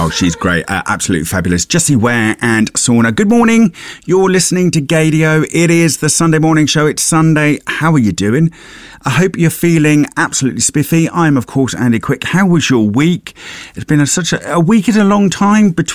Oh, she's great. Absolutely fabulous. Jessie Ware and Sauna. Good morning. You're listening to Gaydio. It is the Sunday morning show. It's Sunday. How are you doing? I hope you're feeling absolutely spiffy. I'm, of course, Andy Quick. How was your week? It's been such a week is a long time between